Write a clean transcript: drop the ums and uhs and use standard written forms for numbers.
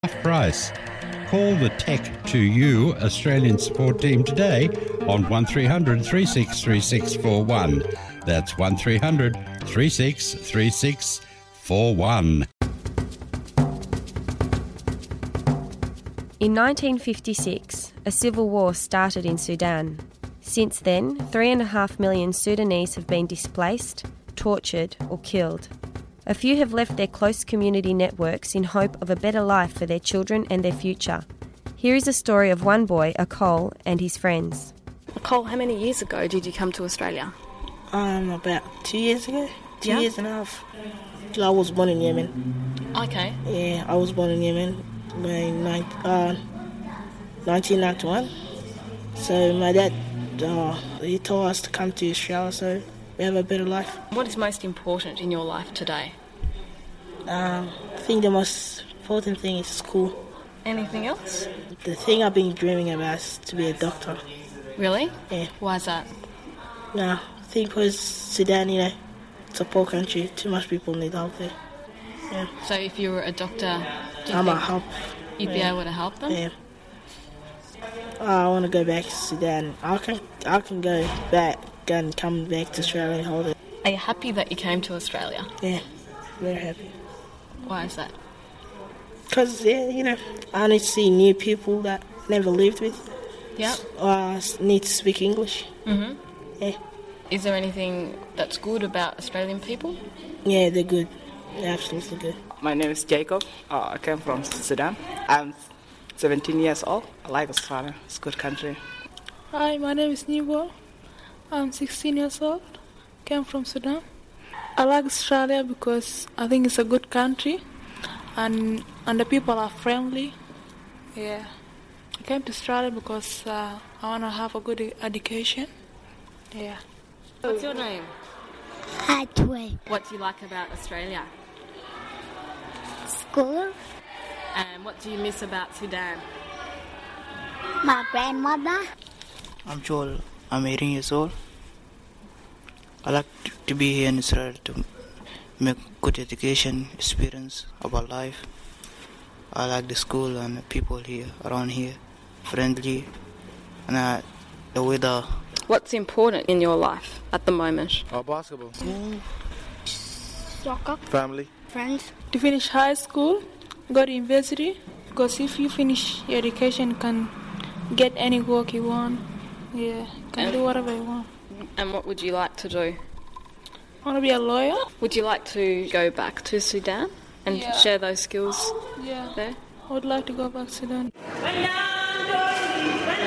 half price. Call the Tech2U Australian support team today on 1300 363641. That's 1300 363641. In 1956, a civil war started in Sudan. Since then, 3.5 million Sudanese have been displaced, tortured or killed. A few have left their close community networks in hope of a better life for their children and their future. Here is a story of one boy, Akol, and his friends. Akol, how many years ago did you come to Australia? About 2 years ago. 2 years and a half. I was born in Yemen. Okay. Yeah, I was born in Yemen in 1991. So my dad, he told us to come to Australia so we have a better life. What is most important in your life today? I think the most important thing is school. Anything else? The thing I've been dreaming about is to be a doctor. Really? Yeah. Why is that? No, I think because Sudan, it's a poor country. Too much people need help there. Yeah. So if you were a doctor, do you I'm think a help. you'd be able to help them? Yeah. I want to go back to Sudan. I can go back and come back to Australia and hold it. Are you happy that you came to Australia? Yeah, very happy. Why is that? Because, I need to see new people that I never lived with. Yeah. I need to speak English. Mm-hmm. Yeah. Is there anything that's good about Australian people? Yeah, they're good. They're absolutely good. My name is Jacob. I came from Sudan. I'm 17 years old. I like Australia. It's a good country. Hi, my name is Nibo. I'm 16 years old. Came from Sudan. I like Australia because I think it's a good country and the people are friendly. Yeah. I came to Australia because I want to have a good education. Yeah. What's your name? Hatway. What do you like about Australia? School. And what do you miss about Sudan? My grandmother. I'm Joel. I'm 18 years old. I like to be here in Israel to make good education experience about life. I like the school and the people here, around here, friendly, and the weather. What's important in your life at the moment? Basketball. Soccer. Family. Friends. To finish high school, go to university, because if you finish your education, you can get any work you want. Yeah, you can do whatever you want. And what would you like to do? I want to be a lawyer. Would you like to go back to Sudan and share those skills there? I would like to go back to Sudan.